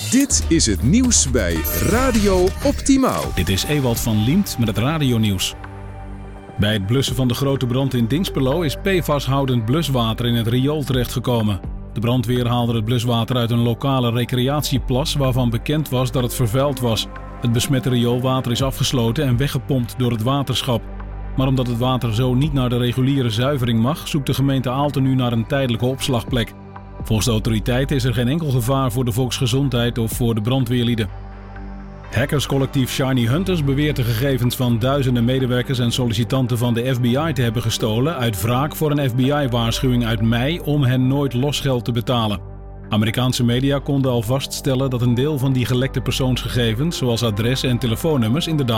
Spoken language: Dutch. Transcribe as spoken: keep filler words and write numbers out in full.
Dit is het nieuws bij Radio Optimaal. Dit is Ewald van Liemt met het radionieuws. Bij het blussen van de grote brand in Dinxperlo is P F A S-houdend bluswater in het riool terechtgekomen. De brandweer haalde het bluswater uit een lokale recreatieplas waarvan bekend was dat het vervuild was. Het besmette rioolwater is afgesloten en weggepompt door het waterschap. Maar omdat het water zo niet naar de reguliere zuivering mag, zoekt de gemeente Aalten nu naar een tijdelijke opslagplek. Volgens de autoriteiten is er geen enkel gevaar voor de volksgezondheid of voor de brandweerlieden. Hackerscollectief Shiny Hunters beweert de gegevens van duizenden medewerkers en sollicitanten van de F B I te hebben gestolen uit wraak voor een F B I-waarschuwing uit mei om hen nooit losgeld te betalen. Amerikaanse media konden al vaststellen dat een deel van die gelekte persoonsgegevens, zoals adres en telefoonnummers, inderdaad